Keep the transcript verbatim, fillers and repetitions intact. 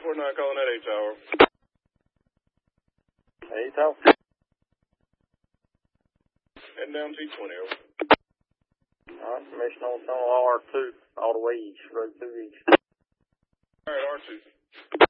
forty-nine calling at eight tower. eight tower. Heading down T twenty, over. Alright, information on tunnel R two, all the way east, road two east. Alright, R two.